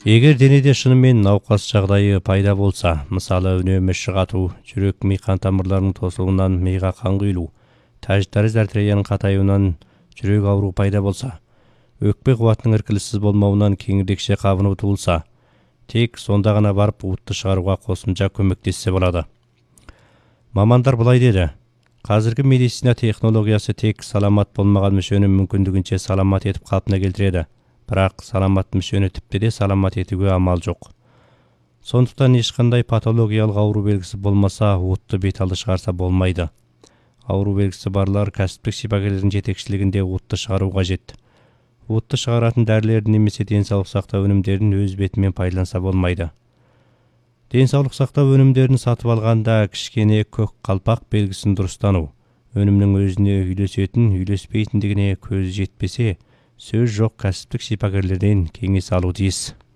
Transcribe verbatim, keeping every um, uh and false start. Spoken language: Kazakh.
Егер денеде шынымен науқас жағдайы пайда болса, мысалы үнемі шығату, жүрек ми қан тамырларының тосуынан миға қан құйылу, тәжітәріз артерияның қатаюынан жүрек ауруы пайда болса, өкпе қуатының іркіліссіз болмауынан кеңірдекше қабыну туылса, тек сонда ғана барып уытты шығаруға қосымша көмектессе болады. Мамандар былай деді: қазіргі медицина технологиясы тек саламат болмаған мүшені мүмкіндігінше саламат етіп қалпына келтіреді, бірақ саламат мүшені тіпті де саламат етуге амал жоқ. Сондықтан ешқандай патологиялық ауру белгісі болмаса, уытты беталды шығарса болмайды. Ауру белгісі барлар кәсіптік шипагерлердің жетекшілігінде уытты шығару қажет. Уытты шығаратын дәрілерді немесе денсаулық сақтау өнімдерін өз бетімен пайдаланса болмайды. Денсаулық сақтау өнімдерін сатып алғанда кішкене көк қалпақ белгісін дұрыстану, өнімнің өзіне үйлесетін, үйлеспейтіндігіне көз жетпесе, сөз жоқ кәсіптік шипагерлерден кеңес алу тиіс.